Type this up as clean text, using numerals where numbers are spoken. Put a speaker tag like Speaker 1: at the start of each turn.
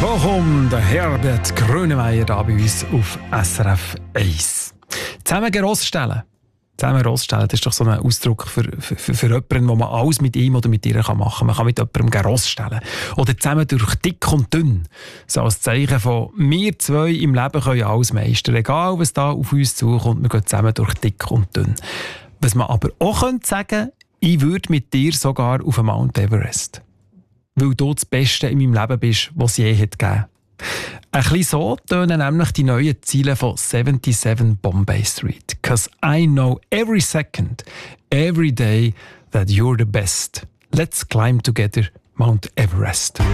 Speaker 1: kommt der Herbert Grönemeyer da bei uns auf SRF 1. Zusammen Ross stellen. Zusammen Ross stellen, das ist doch so ein Ausdruck für jemanden, wo man alles mit ihm oder mit ihr machen kann. Man kann mit jemandem Ross stellen. Oder zusammen durch dick und dünn. So als Zeichen von, wir zwei im Leben können alles meistern. Egal, was da auf uns zukommt, wir gehen zusammen durch dick und dünn. Was man aber auch sagen könnte, ich würde mit dir sogar auf den Mount Everest. Weil du das Beste in meinem Leben bist, was es je hat gegeben. Ein bisschen so tönen nämlich die neuen Ziele von 77 Bombay Street. Cause I know every second, every day that you're the best. Let's climb together Mount Everest.